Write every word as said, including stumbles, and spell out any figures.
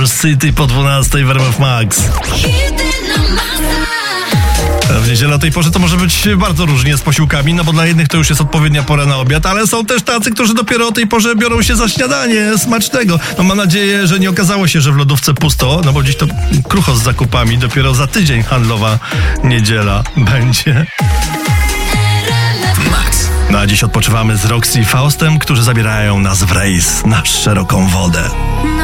Lost City po dwunastej w R M F Max. W niedzielę o tej porze to może być bardzo różnie z posiłkami, no bo dla jednych to już jest odpowiednia pora na obiad, ale są też tacy, którzy dopiero o tej porze biorą się za śniadanie smacznego. No mam nadzieję, że nie okazało się, że w lodówce pusto, no bo dziś to krucho z zakupami, dopiero za tydzień handlowa niedziela będzie. Max. No a dziś odpoczywamy z Roxy i Faustem, którzy zabierają nas w rejs na szeroką wodę.